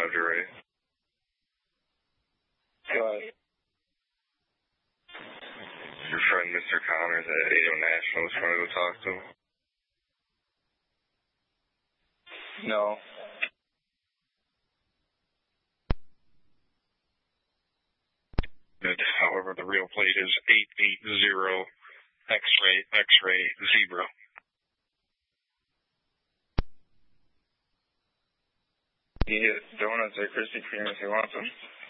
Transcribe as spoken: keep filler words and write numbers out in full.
whenever you're ready. What? Your friend Mister Connors at A O National is trying to go talk to him. No. However, the real plate is eight eight zero X-ray, X-ray, zebra. You get donuts at Krispy Kreme if you want them.